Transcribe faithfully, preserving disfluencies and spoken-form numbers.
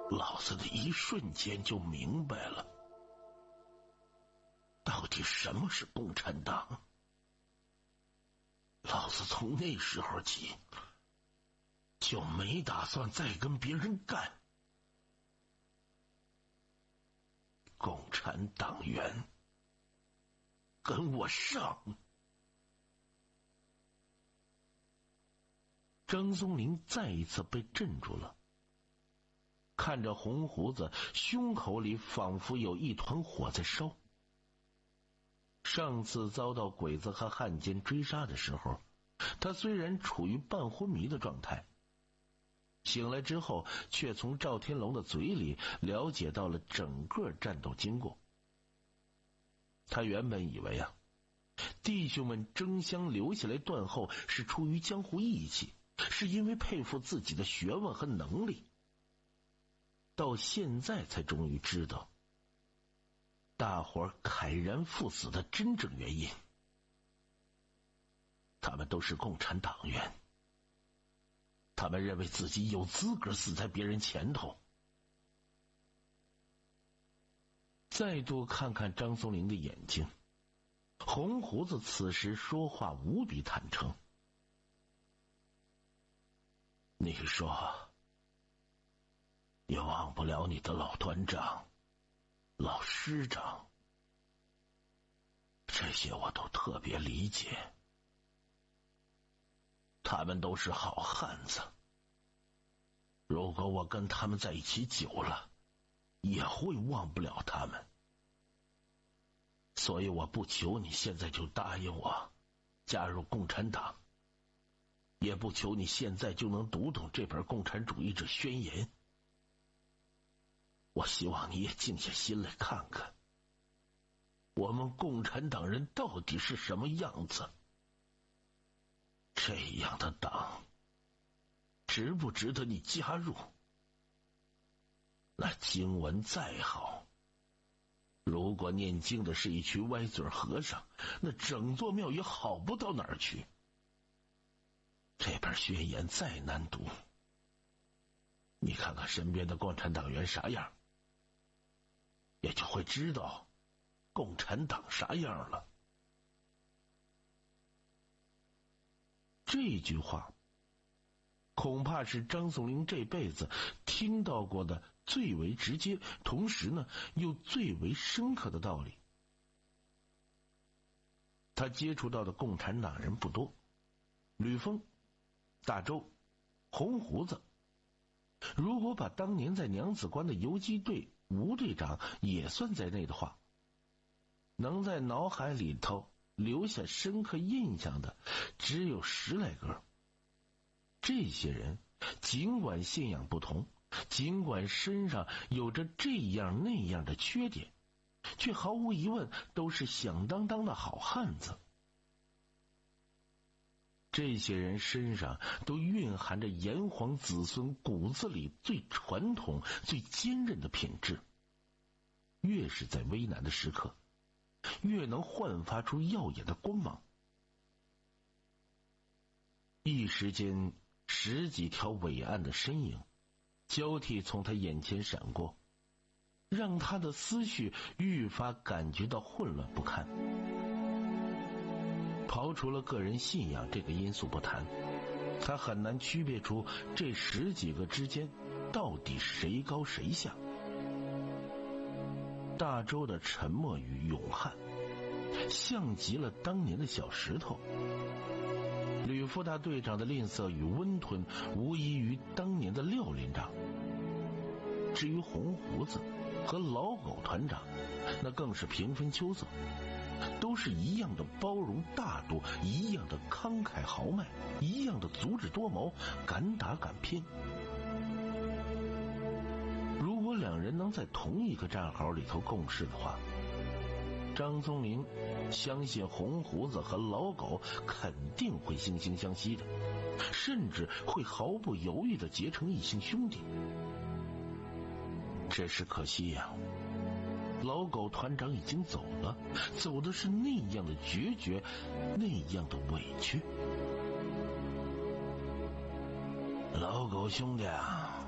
老子的一瞬间就明白了，到底什么是共产党。老子从那时候起就没打算再跟别人干。共产党员，跟我上！张松林再一次被镇住了，看着红胡子胸口里仿佛有一团火在烧。上次遭到鬼子和汉奸追杀的时候，他虽然处于半昏迷的状态，醒来之后却从赵天龙的嘴里了解到了整个战斗经过。他原本以为啊，弟兄们争相留下来断后是出于江湖义气，是因为佩服自己的学问和能力，到现在才终于知道大伙儿慨然赴死的真正原因。他们都是共产党员，他们认为自己有资格死在别人前头。再度看看张松林的眼睛，红胡子此时说话无比坦诚。你说也忘不了你的老团长、老师长，这些我都特别理解，他们都是好汉子，如果我跟他们在一起久了，也会忘不了他们。所以我不求你现在就答应我加入共产党，也不求你现在就能读懂这本《共产主义者宣言》，我希望你也静下心来看看，我们共产党人到底是什么样子。这样的党值不值得你加入？那经文再好，如果念经的是一群歪嘴和尚，那整座庙也好不到哪儿去。这本宣言再难读，你看看身边的共产党员啥样，也就会知道共产党啥样了。这句话恐怕是张松林这辈子听到过的最为直接，同时呢又最为深刻的道理。他接触到的共产党人不多，吕峰、大周、红胡子，如果把当年在娘子关的游击队吴队长也算在内的话，能在脑海里头留下深刻印象的只有十来个。这些人尽管信仰不同，尽管身上有着这样那样的缺点，却毫无疑问都是响当当的好汉子。这些人身上都蕴含着炎黄子孙骨子里最传统最坚韧的品质，越是在危难的时刻，越能焕发出耀眼的光芒。一时间十几条伟岸的身影交替从他眼前闪过，让他的思绪愈发感觉到混乱不堪。刨除了个人信仰这个因素不谈，他很难区别出这十几个之间到底谁高谁下。大周的沉默与勇悍像极了当年的小石头，吕副大队长的吝啬与温吞无异于当年的廖连长。至于红胡子和老狗团长，那更是平分秋色，都是一样的包容大度，一样的慷慨豪迈，一样的足智多谋，敢打敢拼。如果两人能在同一个战壕里头共事的话，张松林相信红胡子和老狗肯定会惺惺相惜的，甚至会毫不犹豫地结成异姓兄弟。只是可惜呀、啊，老狗团长已经走了，走的是那样的决绝，那样的委屈。老狗兄弟啊，